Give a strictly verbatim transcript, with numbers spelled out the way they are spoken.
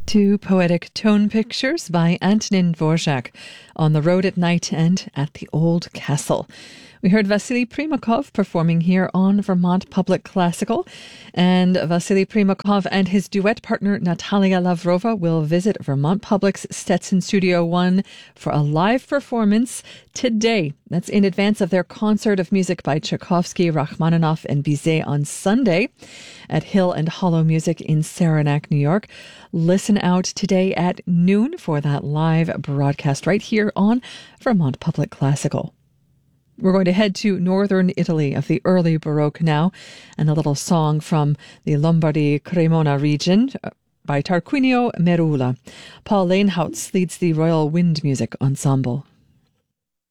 Two poetic tone pictures by Antonin Dvorak, On the Road at Night and At the Old Castle. We heard Vasily Primakov performing here on Vermont Public Classical, and Vasily Primakov and his duet partner Natalia Lavrova will visit Vermont Public's Stetson Studio One for a live performance today. That's in advance of their concert of music by Tchaikovsky, Rachmaninoff, and Bizet on Sunday at Hill and Hollow Music in Saranac, New York. Listen out today at noon for that live broadcast right here on Vermont Public Classical. We're going to head to northern Italy of the early Baroque now, and a little song from the Lombardy-Cremona region by Tarquinio Merula. Paul Lehnhautz leads the Royal Wind Music Ensemble.